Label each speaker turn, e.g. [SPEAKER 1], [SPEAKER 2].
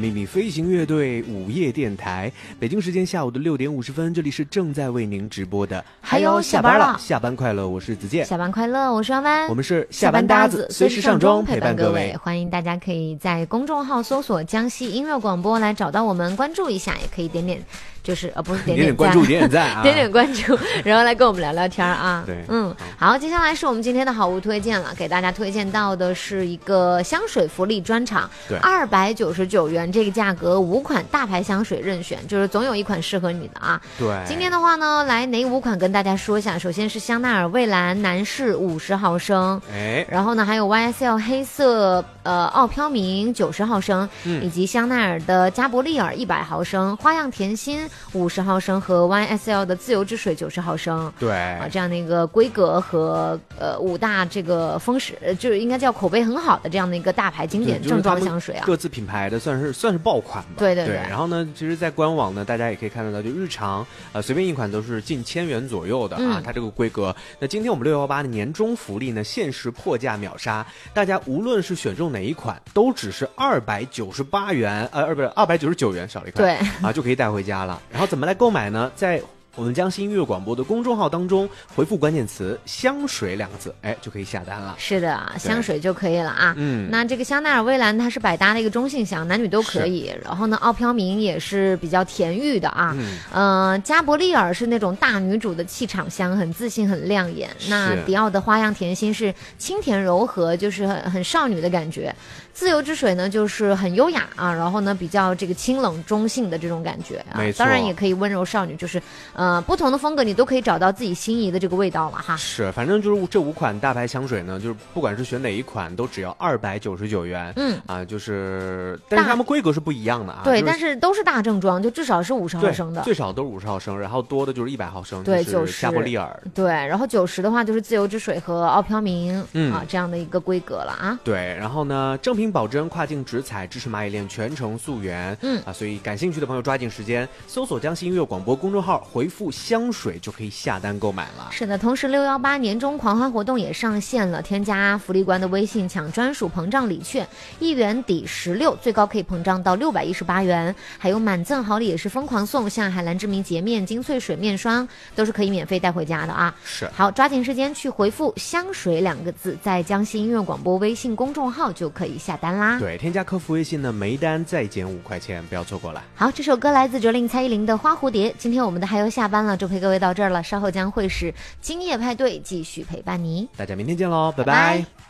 [SPEAKER 1] 秘密飞行乐队午夜电台，北京时间下午的6点50分，这里是正在为您直播的。
[SPEAKER 2] 还有下班了，
[SPEAKER 1] 下班快乐，我是子健。
[SPEAKER 2] 下班快乐，我是弯弯。
[SPEAKER 1] 我们是下班搭子，随时上妆陪伴各位。
[SPEAKER 2] 欢迎大家可以在公众号搜索江西音乐广播来找到我们，关注一下，也可以点点。就是不是点点
[SPEAKER 1] 关注，点点赞啊，
[SPEAKER 2] 点点关注，然后来跟我们聊聊天啊。
[SPEAKER 1] 对，
[SPEAKER 2] 好，接下来是我们今天的好物推荐了，给大家推荐到的是一个香水福利专场，
[SPEAKER 1] 对
[SPEAKER 2] ，299元这个价格，5款大牌香水任选，就是总有一款适合你的啊。
[SPEAKER 1] 对，
[SPEAKER 2] 今天的话呢，来哪5款跟大家说一下。首先是香奈儿蔚蓝男士50毫升，然后呢还有 YSL 黑色奥飘明90毫升，以及香奈儿的加伯利尔100毫升，花样甜心50毫升和 YSL 的自由之水90毫升，
[SPEAKER 1] 对
[SPEAKER 2] 这样的一个规格和5大这个风势，就是应该叫口碑很好的这样的一个大牌经典正装香水啊，
[SPEAKER 1] 各自品牌的算是爆款吧。
[SPEAKER 2] 对。
[SPEAKER 1] 然后呢，其实，在官网呢，大家也可以看得到，就日常随便一款都是近1000元左右的啊，它这个规格。那今天我们618的年终福利呢，限时破价秒杀，大家无论是选中哪一款，都只是298元，不是299元，少了一块，
[SPEAKER 2] 对
[SPEAKER 1] 啊，就可以带回家了。然后怎么来购买呢？在我们江西音乐广播的公众号当中回复关键词香水2个字，就可以下单了。
[SPEAKER 2] 是的，香水就可以了啊。那这个香奈儿蔚蓝它是百搭的一个中性香，男女都可以。然后呢，奥飘明也是比较甜郁的啊。加伯利尔是那种大女主的气场香，很自信很亮眼。那迪奥的花样甜心是清甜柔和，就是很少女的感觉。自由之水呢就是很优雅啊，然后呢比较这个清冷中性的这种感觉啊，当然也可以温柔少女，就是不同的风格你都可以找到自己心仪的这个味道了哈。
[SPEAKER 1] 是，反正就是这5款大牌香水呢，就是不管是选哪一款都只要299元，就是但是它们规格是不一样的啊。
[SPEAKER 2] 对，但是都是大正装，就至少是50毫升的，
[SPEAKER 1] 最少都是50毫升，然后多的就是100毫升，
[SPEAKER 2] 对，
[SPEAKER 1] 就是加伯利尔，
[SPEAKER 2] 对，然后90的话就是自由之水和奥飘明，这样的一个规格了啊。
[SPEAKER 1] 对，然后呢，正品保真，跨境直采，支持蚂蚁链全程溯源，所以感兴趣的朋友抓紧时间搜索江西音乐广播公众号，回复香水就可以下单购买了。
[SPEAKER 2] 是的，同时618年终狂欢活动也上线了，添加福利官的微信抢专属膨胀礼券，1元抵16，最高可以膨胀到618元，还有满赠好礼也是疯狂送，像海蓝之谜洁面、精粹水面霜都是可以免费带回家的啊。
[SPEAKER 1] 是，
[SPEAKER 2] 好，抓紧时间去回复香水2个字，在江西音乐广播微信公众号就可以下单啦。
[SPEAKER 1] 对，添加客服微信呢，每单再减5块钱，不要错过了。
[SPEAKER 2] 好，这首歌来自哲令蔡依林的《花蝴蝶》。今天我们的还有下班了，就陪各位到这儿了，稍后将会是今夜派对继续陪伴你，
[SPEAKER 1] 大家明天见喽，拜拜。